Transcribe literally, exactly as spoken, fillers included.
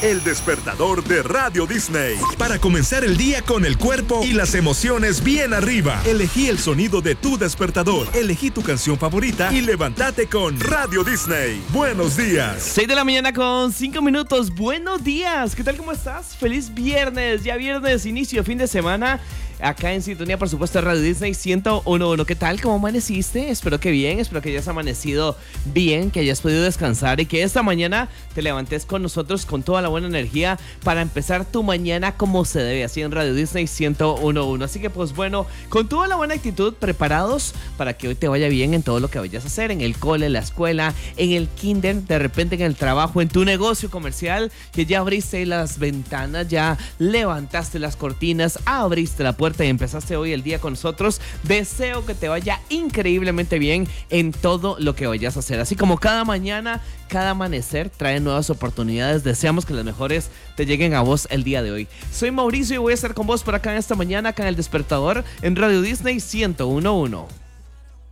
El despertador de Radio Disney. Para comenzar el día con el cuerpo y las emociones bien arriba. Elegí el sonido de tu despertador. Elegí tu canción favorita y levántate con Radio Disney. Buenos días. seis de la mañana con cinco minutos. Buenos días. ¿Qué tal? ¿Cómo estás? Feliz viernes. Ya viernes, inicio de fin de semana. Acá en sintonía, por supuesto, de Radio Disney ciento uno punto uno. ¿Qué tal? ¿Cómo amaneciste? Espero que bien, espero que hayas amanecido bien, que hayas podido descansar y que esta mañana te levantes con nosotros con toda la buena energía para empezar tu mañana como se debe, así en Radio Disney ciento uno punto uno. Así que pues bueno, con toda la buena actitud, preparados para que hoy te vaya bien en todo lo que vayas a hacer, en el cole, en la escuela, en el kinder, de repente en el trabajo, en tu negocio comercial, que ya abriste las ventanas, ya levantaste las cortinas, abriste la puerta y empezaste hoy el día con nosotros. Deseo que te vaya increíblemente bien en todo lo que vayas a hacer. Así como cada mañana, cada amanecer trae nuevas oportunidades. Deseamos que las mejores te lleguen a vos el día de hoy. Soy Mauricio y voy a estar con vos por acá en esta mañana, acá en El Despertador, en Radio Disney ciento uno punto uno.